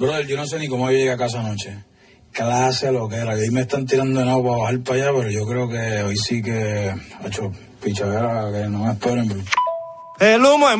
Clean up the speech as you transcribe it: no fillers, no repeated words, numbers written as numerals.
Brother, yo no sé ni cómo yo llegué a casa anoche. Clase lo que era. Que ahí me están tirando de nuevo para bajar para allá, pero yo creo que hoy sí que ha hecho pichadera, que no me esperen. Bro. El humo es